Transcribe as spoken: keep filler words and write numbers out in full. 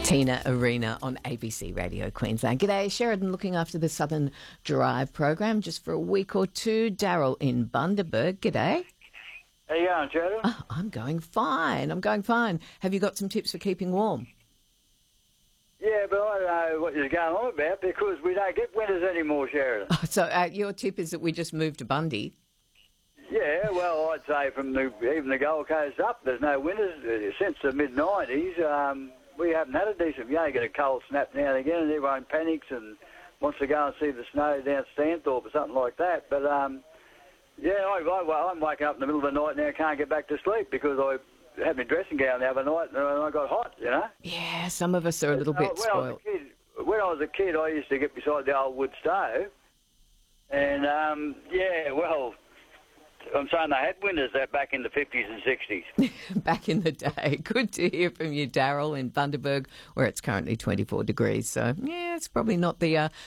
Tina Arena on A B C Radio Queensland. G'day, Sheridan looking after the Southern Drive program just for a week or two. Daryl in Bundaberg. G'day. How you going, Sheridan? Oh, I'm going fine. I'm going fine. Have you got some tips for keeping warm? Yeah, but I don't know what you're going on about because we don't get winters anymore, Sheridan. Oh, so uh, your tip is that we just move to Bundy? Yeah, well, I'd say from the, even the Gold Coast up, there's no winters uh, since the mid nineties. Um, we haven't had a decent. You only get a cold snap now and again, and everyone panics and wants to go and see the snow down Stanthorpe or something like that. But um, yeah, I, I, I'm waking up in the middle of the night now, can't get back to sleep because I had my dressing gown the other night and I got hot. You know. Yeah, some of us are a little Uh, bit when spoiled. I was a kid, when I was a kid, I used to get beside the old wood stove, and um, yeah, well. I'm saying they had winters there back in the fifties and sixties. Back in the day. Good to hear from you, Daryl, in Bundaberg, where it's currently twenty-four degrees. So, yeah, it's probably not the uh,